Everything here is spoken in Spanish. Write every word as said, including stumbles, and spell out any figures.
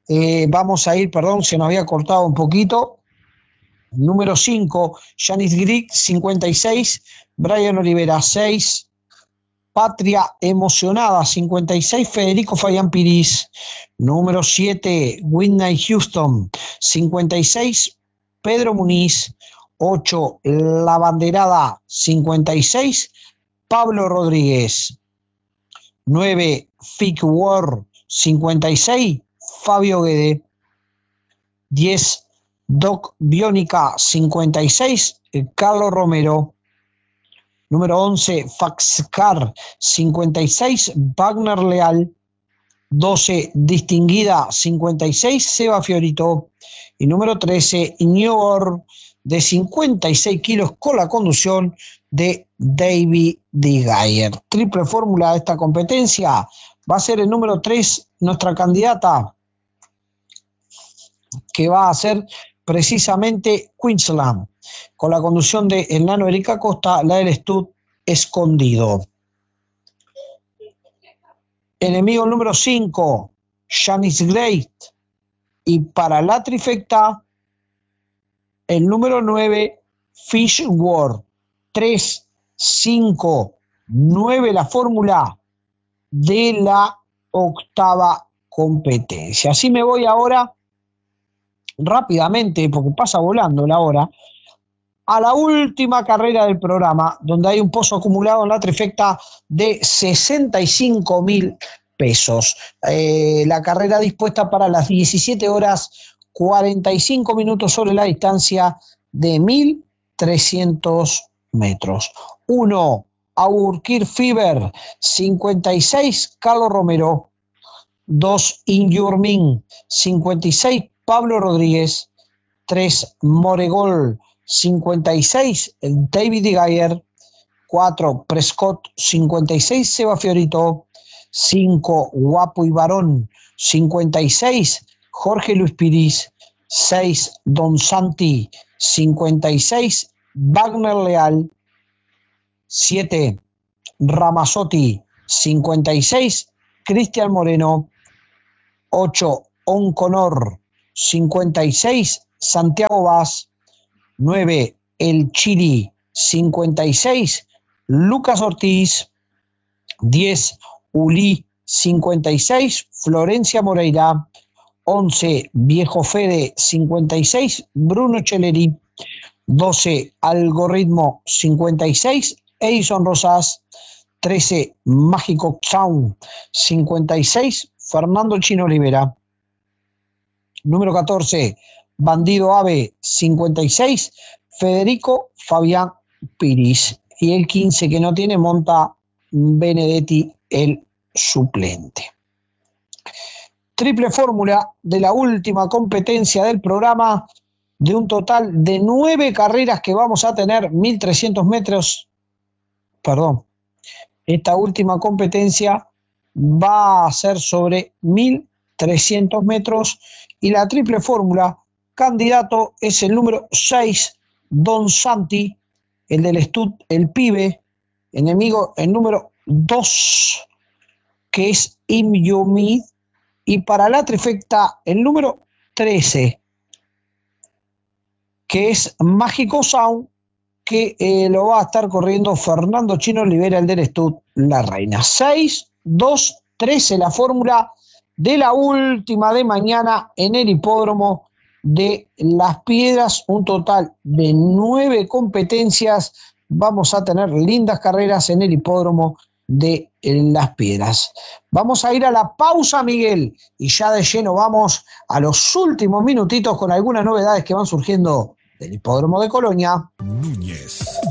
Eh, vamos a ir, perdón, se nos había cortado un poquito. Número cinco, Janice Grieg, cincuenta y seis, Brian Olivera, seis, Patria Emocionada, cincuenta y seis, Federico Fabián Piris. Número siete, Whitney Houston, cincuenta y seis, Pedro Muniz. ocho, La Banderada, cincuenta y seis, Pablo Rodríguez. nueve, Fick War, cincuenta y seis, Fabio Guede. diez, Doc Bionica, cincuenta y seis, Carlos Romero. Número once, Faxcar, cincuenta y seis, Wagner Leal. doce, Distinguida, cincuenta y seis, Seba Fiorito. Y número trece, New York, de cincuenta y seis kilos, con la conducción de David D. Geyer. Triple fórmula de esta competencia va a ser el número tres, nuestra candidata, que va a ser precisamente Queensland, con la conducción de el nano Erika Costa, la del Stud Escondido. Enemigo número cinco, Janice Great. Y para la trifecta, el número nueve, Fish World. tres, cinco, nueve la fórmula de la octava competencia. Así me voy ahora rápidamente, porque pasa volando la hora, a la última carrera del programa, donde hay un pozo acumulado en la trifecta de sesenta y cinco mil pesos. Eh, la carrera dispuesta para las diecisiete horas cuarenta y cinco minutos sobre la distancia de mil trescientos metros. uno, Aurkir Fever, cincuenta y seis, Carlos Romero. dos, Injurmin, cincuenta y seis, Pablo Rodríguez. tres, Moregol, cincuenta y seis, David Geyer. cuatro, Prescott, cincuenta y seis, Seba Fiorito. cinco, Guapo y Varón, cincuenta y seis, Jorge Luis Piris. seis, Don Santi, cincuenta y seis, Wagner Leal. siete, Ramazotti, cincuenta y seis, Cristian Moreno. ocho, Onconor, cincuenta y seis, Santiago Vaz. nueve, El Chili, cincuenta y seis, Lucas Ortiz. diez, Uli, cincuenta y seis, Florencia Moreira. once, Viejo Fede, cincuenta y seis, Bruno Cheleri. doce, Algoritmo, cincuenta y seis, Edison Rosas. trece, Mágico Sound, cincuenta y seis, Fernando Chino Olivera. Número catorce, Bandido Ave, cincuenta y seis, Federico Fabián Piris. Y el quince, que no tiene, monta Benedetti, el suplente. Triple fórmula de la última competencia del programa, de un total de nueve carreras que vamos a tener, mil trescientos metros. Perdón, esta última competencia va a ser sobre mil trescientos metros, y la triple fórmula, candidato es el número seis, Don Santi, el del Stud, el pibe. Enemigo, el número dos, que es Imyumid. Y para la trifecta, el número trece, que es Mágico Sound, que eh, lo va a estar corriendo Fernando Chino Olivera, el del Stud, la reina. seis, dos, trece la fórmula de la última de mañana en el hipódromo de Las Piedras. Un total de nueve competencias. Vamos a tener lindas carreras en el hipódromo de Las Piedras. Vamos a ir a la pausa, Miguel, y ya de lleno vamos a los últimos minutitos con algunas novedades que van surgiendo del hipódromo de Colonia. Núñez.